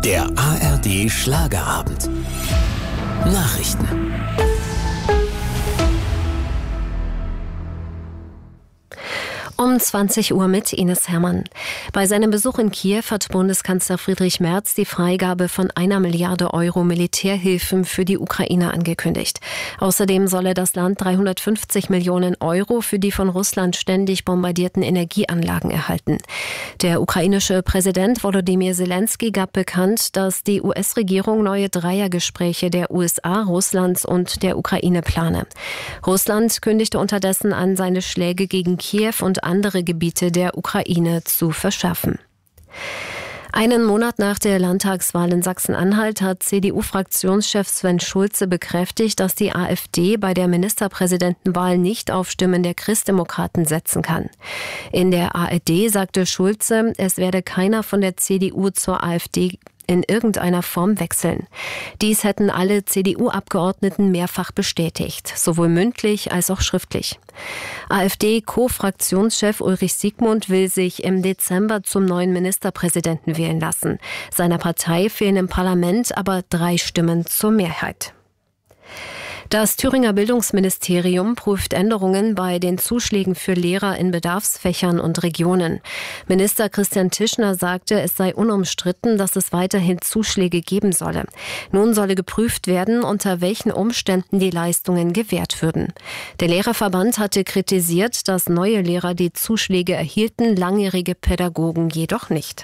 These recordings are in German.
Der ARD Schlagerabend. Nachrichten. Um 20 Uhr mit Ines Herrmann. Bei seinem Besuch in Kiew hat Bundeskanzler Friedrich Merz die Freigabe von 1 Milliarde Euro Militärhilfen für die Ukraine angekündigt. Außerdem solle das Land 350 Millionen Euro für die von Russland ständig bombardierten Energieanlagen erhalten. Der ukrainische Präsident Volodymyr Zelensky gab bekannt, dass die US-Regierung neue Dreiergespräche der USA, Russlands und der Ukraine plane. Russland kündigte unterdessen an, seine Schläge gegen Kiew und andere Gebiete der Ukraine zu verschärfen. Einen Monat nach der Landtagswahl in Sachsen-Anhalt hat CDU-Fraktionschef Sven Schulze bekräftigt, dass die AfD bei der Ministerpräsidentenwahl nicht auf Stimmen der Christdemokraten setzen kann. In der ARD sagte Schulze, es werde keiner von der CDU zur AfD in irgendeiner Form wechseln. Dies hätten alle CDU-Abgeordneten mehrfach bestätigt, sowohl mündlich als auch schriftlich. AfD-Co-Fraktionschef Ulrich Siegmund will sich im Dezember zum neuen Ministerpräsidenten wählen lassen. Seiner Partei fehlen im Parlament aber 3 Stimmen zur Mehrheit. Das Thüringer Bildungsministerium prüft Änderungen bei den Zuschlägen für Lehrer in Bedarfsfächern und Regionen. Minister Christian Tischner sagte, es sei unumstritten, dass es weiterhin Zuschläge geben solle. Nun solle geprüft werden, unter welchen Umständen die Leistungen gewährt würden. Der Lehrerverband hatte kritisiert, dass neue Lehrer die Zuschläge erhielten, langjährige Pädagogen jedoch nicht.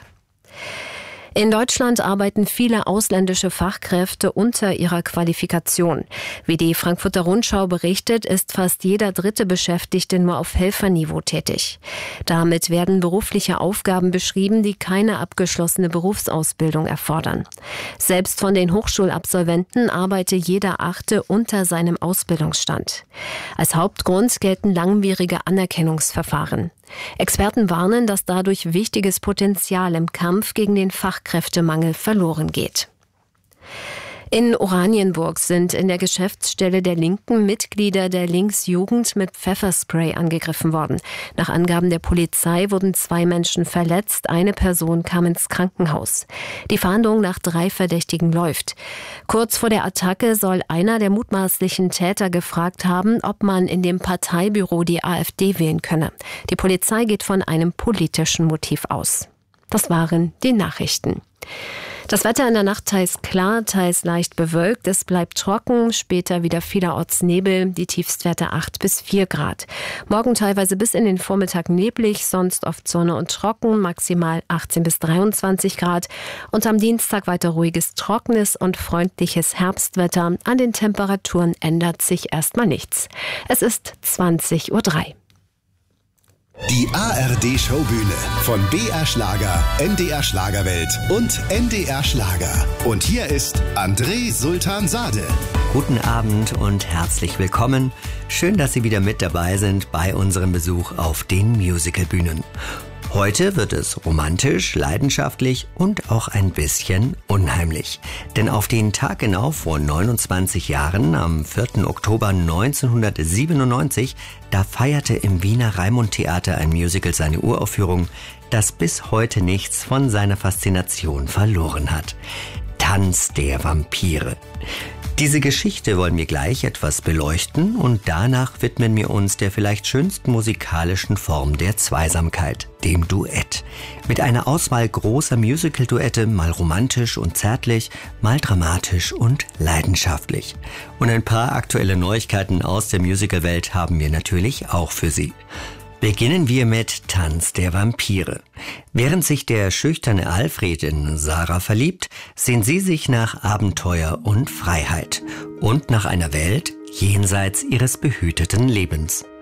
In Deutschland arbeiten viele ausländische Fachkräfte unter ihrer Qualifikation. Wie die Frankfurter Rundschau berichtet, ist fast jeder 3. Beschäftigte nur auf Helferniveau tätig. Damit werden berufliche Aufgaben beschrieben, die keine abgeschlossene Berufsausbildung erfordern. Selbst von den Hochschulabsolventen arbeite jeder 8. unter seinem Ausbildungsstand. Als Hauptgrund gelten langwierige Anerkennungsverfahren. Experten warnen, dass dadurch wichtiges Potenzial im Kampf gegen den Fachkräftemangel verloren geht. In Oranienburg sind in der Geschäftsstelle der Linken Mitglieder der Linksjugend mit Pfefferspray angegriffen worden. Nach Angaben der Polizei wurden 2 Menschen verletzt, eine Person kam ins Krankenhaus. Die Fahndung nach 3 Verdächtigen läuft. Kurz vor der Attacke soll einer der mutmaßlichen Täter gefragt haben, ob man in dem Parteibüro die AfD wählen könne. Die Polizei geht von einem politischen Motiv aus. Das waren die Nachrichten. Das Wetter in der Nacht teils klar, teils leicht bewölkt. Es bleibt trocken, später wieder vielerorts Nebel, die Tiefstwerte 8 bis 4 Grad. Morgen teilweise bis in den Vormittag neblig, sonst oft Sonne und trocken, maximal 18 bis 23 Grad. Und am Dienstag weiter ruhiges, trockenes und freundliches Herbstwetter. An den Temperaturen ändert sich erstmal nichts. Es ist 20:03 Uhr. Die ARD-Showbühne von BR Schlager, NDR Schlagerwelt und NDR Schlager. Und hier ist André Sultan-Sade. Guten Abend und herzlich willkommen. Schön, dass Sie wieder mit dabei sind bei unserem Besuch auf den Musicalbühnen. Heute wird es romantisch, leidenschaftlich und auch ein bisschen unheimlich. Denn auf den Tag genau vor 29 Jahren, am 4. Oktober 1997, da feierte im Wiener Raimund-Theater ein Musical seine Uraufführung, das bis heute nichts von seiner Faszination verloren hat. Tanz der Vampire. Diese Geschichte wollen wir gleich etwas beleuchten und danach widmen wir uns der vielleicht schönsten musikalischen Form der Zweisamkeit, dem Duett. Mit einer Auswahl großer Musical-Duette, mal romantisch und zärtlich, mal dramatisch und leidenschaftlich. Und ein paar aktuelle Neuigkeiten aus der Musicalwelt haben wir natürlich auch für Sie. Beginnen wir mit Tanz der Vampire. Während sich der schüchterne Alfred in Sarah verliebt, sehnt sie sich nach Abenteuer und Freiheit und nach einer Welt jenseits ihres behüteten Lebens.